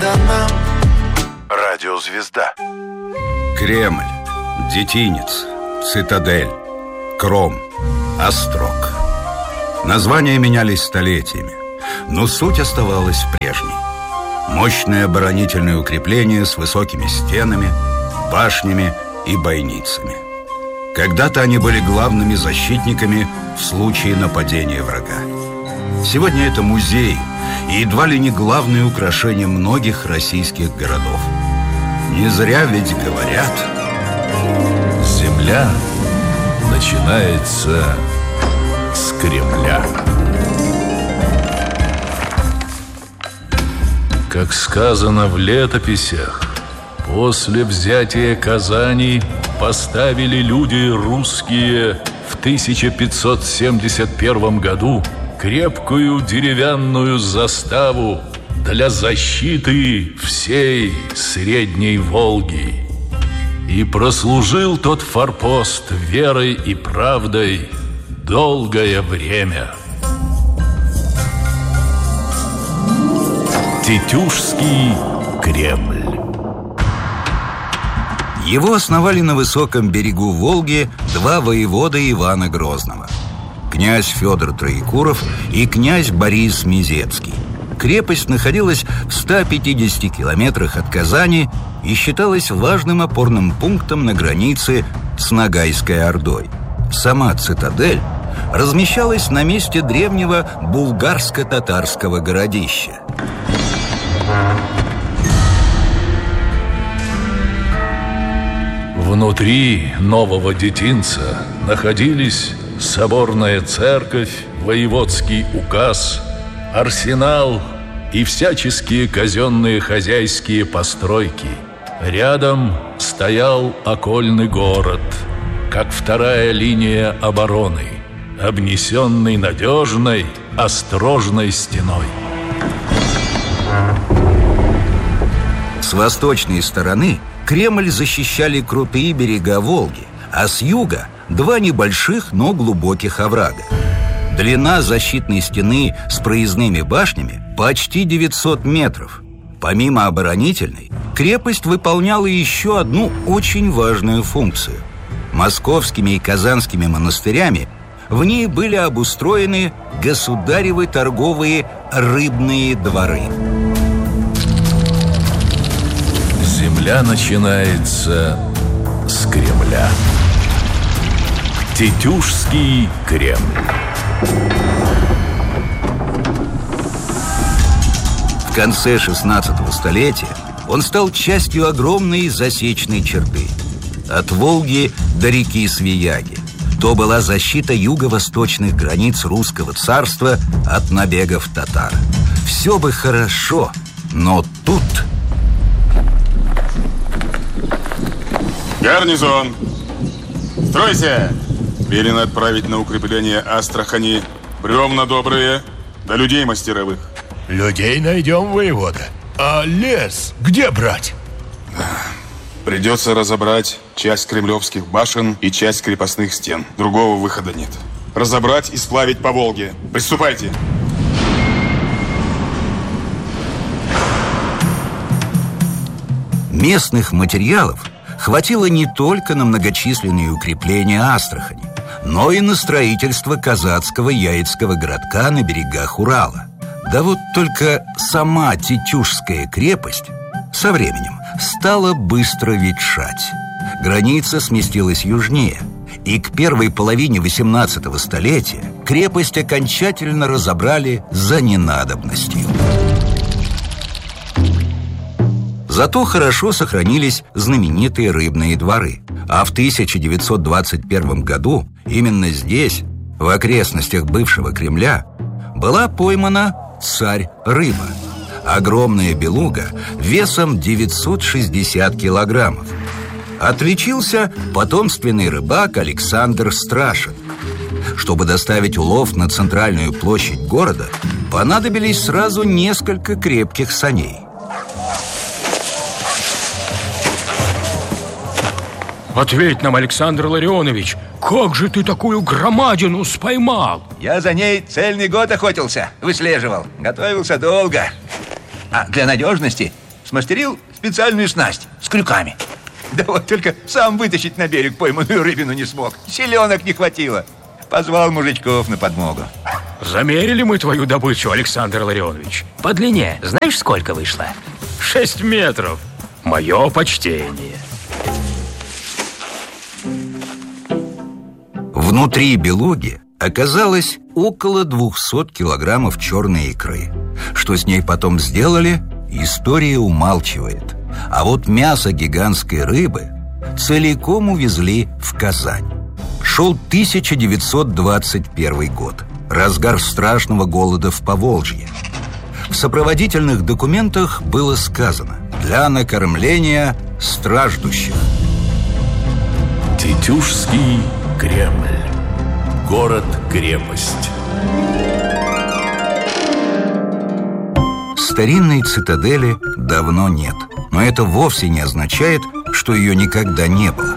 нам. Радиозвезда. Кремль, Детинец, Цитадель, Кром, Острог. Названия менялись столетиями, но суть оставалась прежней. Мощное оборонительное укрепление с высокими стенами, башнями и бойницами. Когда-то они были главными защитниками в случае нападения врага. Сегодня это музей и едва ли не главное украшение многих российских городов. Не зря ведь говорят: земля начинается с Кремля. Как сказано в летописях, после взятия Казани поставили люди русские в 1571 году крепкую деревянную заставу для защиты всей Средней Волги. И прослужил тот форпост верой и правдой долгое время. Тетюшский Кремль. Его основали на высоком берегу Волги два воевода Ивана Грозного: князь Федор Троекуров и князь Борис Мезецкий. Крепость находилась в 150 километрах от Казани и считалась важным опорным пунктом на границе с Ногайской Ордой. Сама цитадель размещалась на месте древнего булгарско-татарского городища. Внутри нового детинца находились соборная церковь, воеводский указ, арсенал и всяческие казенные хозяйские постройки. Рядом стоял окольный город, как вторая линия обороны, обнесенный надежной, острожной стеной. С восточной стороны Кремль защищали крутые берега Волги, а с юга два небольших, но глубоких оврага. Длина защитной стены с проездными башнями почти 900 метров. Помимо оборонительной, крепость выполняла еще одну очень важную функцию. Московскими и казанскими монастырями в ней были обустроены государевы торговые рыбные дворы. Земля начинается с Кремля. Тетюшский Кремль. В конце 16 столетия он стал частью огромной засечной черты. От Волги до реки Свияги. То была защита юго-восточных границ русского царства от набегов татар. Все бы хорошо, но тут... Гарнизон! Стройся! Велено отправить на укрепление Астрахани бревна добрые, да людей мастеровых. Людей найдем, воевода. А лес где брать? Придется разобрать часть кремлевских башен и часть крепостных стен. Другого выхода нет. Разобрать и сплавить по Волге. Приступайте! Местных материалов хватило не только на многочисленные укрепления Астрахани, но и на строительство казацкого яицкого городка на берегах Урала. Да вот только сама Тетюшская крепость со временем стала быстро ветшать. Граница сместилась южнее, и к первой половине 18 столетия крепость окончательно разобрали за ненадобностью. Зато хорошо сохранились знаменитые рыбные дворы. А в 1921 году именно здесь, в окрестностях бывшего Кремля, была поймана царь-рыба. Огромная белуга весом 960 килограммов. Отличился потомственный рыбак Александр Страшин. Чтобы доставить улов на центральную площадь города, понадобились сразу несколько крепких саней. Ответь нам, Александр Ларионович, как же ты такую громадину споймал? Я за ней цельный год охотился, выслеживал, готовился долго. А для надежности смастерил специальную снасть с крюками. Да вот только сам вытащить на берег пойманную рыбину не смог. Селенок не хватило. Позвал мужичков на подмогу. Замерили мы твою добычу, Александр Ларионович. По длине знаешь, сколько вышло? 6 метров. Мое почтение. Внутри белуги оказалось около 200 килограммов черной икры. Что с ней потом сделали, история умалчивает. А вот мясо гигантской рыбы целиком увезли в Казань. Шел 1921 год, разгар страшного голода в Поволжье. В сопроводительных документах было сказано: для накормления страждущих. Тетюшский Кремль. Город-крепость. Старинной цитадели давно нет, но это вовсе не означает, что ее никогда не было.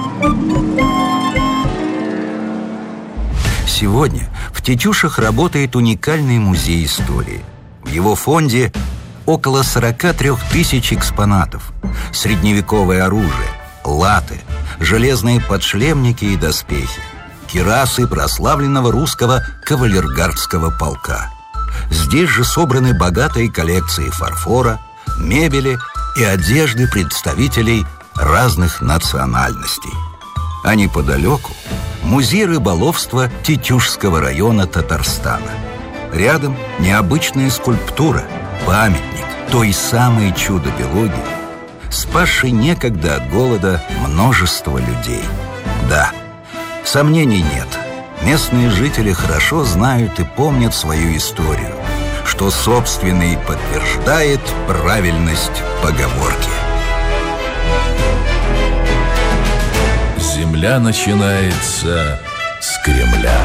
Сегодня в Тетюшах работает уникальный музей истории. В его фонде около 43 тысяч экспонатов. Средневековое оружие, латы, железные подшлемники и доспехи, кирасы прославленного русского кавалергардского полка. Здесь же собраны богатые коллекции фарфора, мебели и одежды представителей разных национальностей. А неподалеку музей рыболовства Тетюшского района Татарстана. Рядом необычная скульптура, памятник той самой чудо-белуги, спасшей некогда от голода множество людей. Да, сомнений нет. Местные жители хорошо знают и помнят свою историю, что, собственно, и подтверждает правильность поговорки. Земля начинается с Кремля.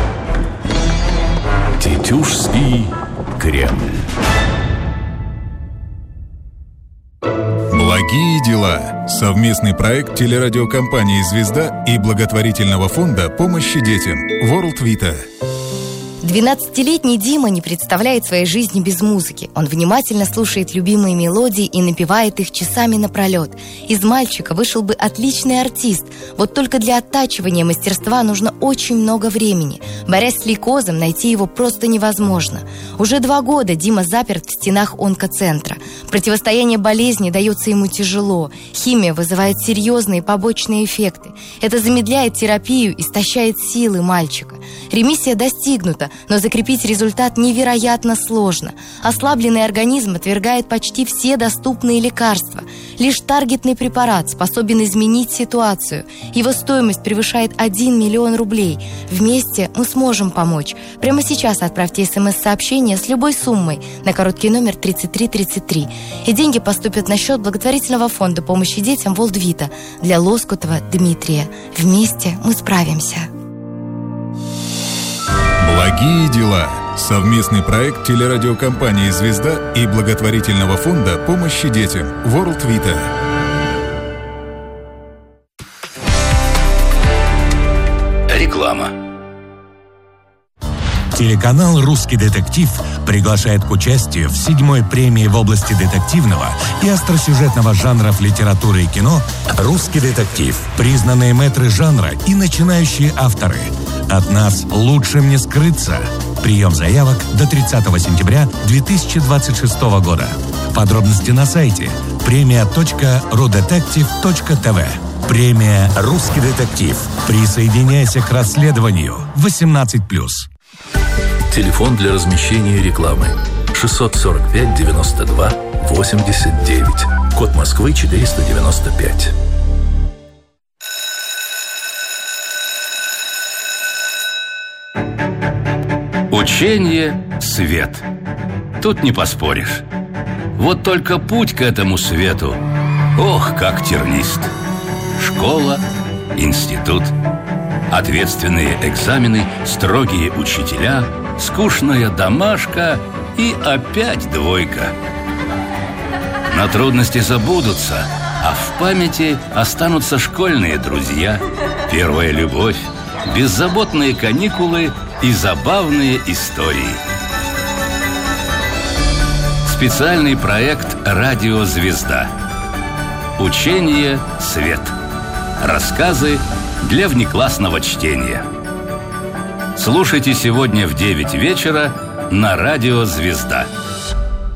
Тетюшский Кремль. Благие дела. Совместный проект телерадиокомпании «Звезда» и благотворительного фонда помощи детям World Vita. 12-летний Дима не представляет своей жизни без музыки. Он внимательно слушает любимые мелодии и напевает их часами напролет. Из мальчика вышел бы отличный артист. Вот только для оттачивания мастерства нужно очень много времени. Борясь с лейкозом, найти его просто невозможно. Уже 2 года Дима заперт в стенах онкоцентра. Противостояние болезни дается ему тяжело. Химия вызывает серьезные побочные эффекты. Это замедляет терапию, истощает силы мальчика. Ремиссия достигнута, но закрепить результат невероятно сложно. Ослабленный организм отвергает почти все доступные лекарства. Лишь таргетный препарат способен изменить ситуацию. Его стоимость превышает 1 миллион рублей. Вместе мы сможем помочь. Прямо сейчас отправьте СМС-сообщение с любой суммой на короткий номер 3333. И деньги поступят на счет благотворительного фонда помощи детям World Vita для Лоскутова Дмитрия. Вместе мы справимся. Благие дела. Совместный проект телерадиокомпании «Звезда» и благотворительного фонда помощи детям World Vita. Реклама. Телеканал «Русский детектив» приглашает к участию в 7-й премии в области детективного и остросюжетного жанров литературы и кино «Русский детектив». Признанные мэтры жанра и начинающие авторы. От нас лучшим не скрыться. Прием заявок до 30 сентября 2026 года. Подробности на сайте premia.rudetective.tv. Премия «Русский детектив». Присоединяйся к расследованию. 18+. Телефон для размещения рекламы 645 92 89. Код Москвы 495. Учение — свет. Тут не поспоришь. Вот только путь к этому свету, ох, как тернист. Школа, институт, ответственные экзамены, строгие учителя, скучная домашка и опять двойка. Но трудности забудутся, а в памяти останутся школьные друзья, первая любовь, беззаботные каникулы и забавные истории. С Специальный проект «Радио Звезда». Учение «Свет». Рассказы для внеклассного чтения. Слушайте сегодня в 9 вечера на «Радио Звезда».